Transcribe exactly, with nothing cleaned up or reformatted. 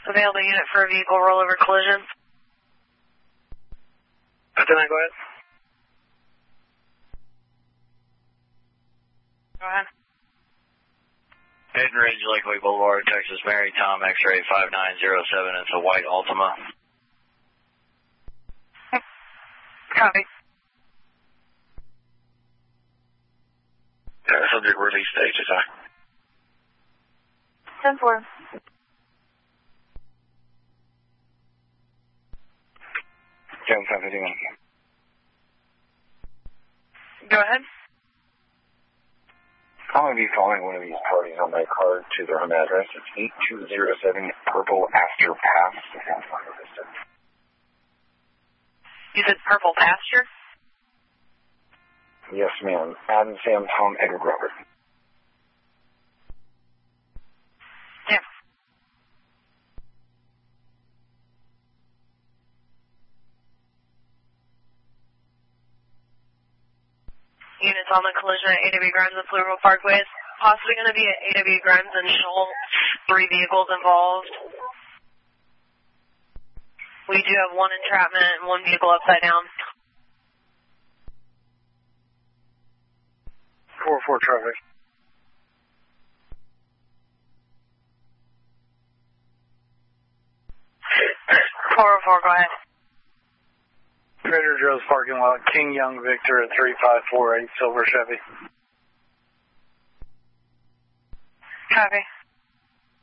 Available unit for a vehicle rollover collision. Lieutenant, go ahead. Go ahead. Hayden Ridge, Lakeway Boulevard, Texas Mary, Tom X-ray five nine zero seven. It's a white Altima. Copy. Uh, subject release stage is on. ten four. seven five fifty-one. Go ahead. I'm going to be calling one of these parties on my card to their home address. It's eight two zero seven Purple Astor Pass. You said Purple Pasture? Yes, ma'am. Adam, Sam, Tom, Edward, Robert. Yeah. Units on the collision at A W Grimes and Plural Parkway. It's possibly going to be at A W Grimes and Shoal. Three vehicles involved. We do have one entrapment and one vehicle upside down. four four traffic. four oh four, go ahead. Trader Joe's parking lot, King Young Victor at three five four eight Silver Chevy. Copy.